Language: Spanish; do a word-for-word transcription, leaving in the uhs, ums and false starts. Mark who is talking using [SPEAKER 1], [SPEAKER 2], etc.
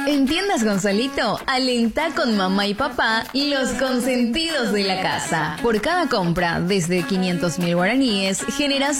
[SPEAKER 1] En Tiendas Gonzalito, alentá con mamá y papá los consentidos de la casa. Por cada compra desde quinientos mil guaraníes, generás